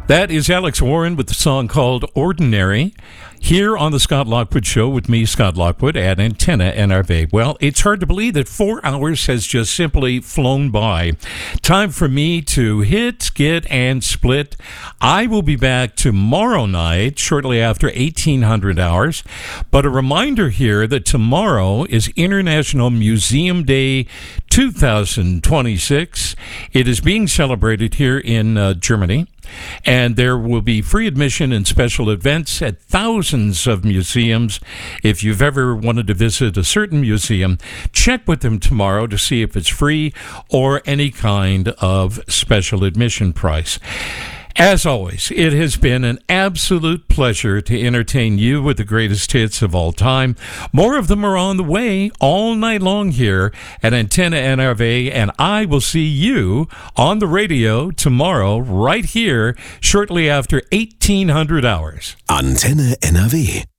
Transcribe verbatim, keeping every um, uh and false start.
That is Alex Warren with the song called Ordinary, here on the Scott Lockwood Show with me, Scott Lockwood, at Antenna N R V. Well, it's hard to believe that four hours has just simply flown by. Time for me to hit, skid, and split. I will be back tomorrow night, shortly after eighteen hundred hours. But a reminder here that tomorrow is International Museum Day two thousand twenty-six. It is being celebrated here in uh, Germany. And there will be free admission and special events at thousands of museums. If you've ever wanted to visit a certain museum, check with them tomorrow to see if it's free or any kind of special admission price. As always, it has been an absolute pleasure to entertain you with the greatest hits of all time. More of them are on the way all night long here at Antenna N R V, and I will see you on the radio tomorrow right here shortly after eighteen hundred hours. Antenne N R W.